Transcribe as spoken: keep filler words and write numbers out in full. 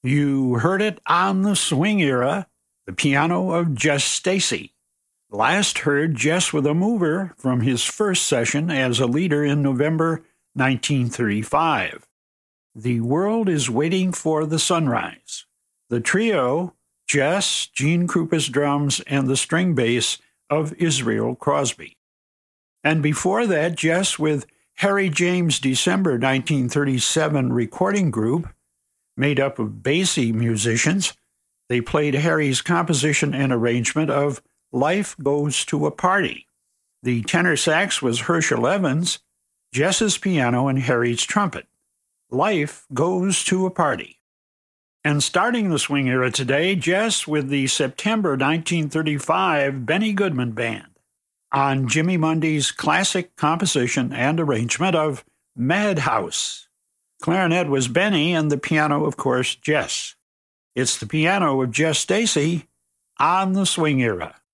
You heard it on the swing era, the piano of Jess Stacy. Last heard Jess with a mover from his first session as a leader in November nineteen thirty-five. The World is Waiting for the Sunrise. The trio, Jess, Gene Krupa's drums, and the string bass of Israel Crosby. And before that, Jess with Harry James' December nineteen thirty-seven recording group, made up of Basie musicians. They played Harry's composition and arrangement of Life Goes to a Party. The tenor sax was Herschel Evans, Jess's piano, and Harry's trumpet. Life Goes to a Party. And starting the swing era today, Jess with the September nineteen thirty-five Benny Goodman Band on Jimmy Mundy's classic composition and arrangement of Madhouse. Clarinet was Benny, and the piano, of course, Jess. It's the piano of Jess Stacy on the swing era.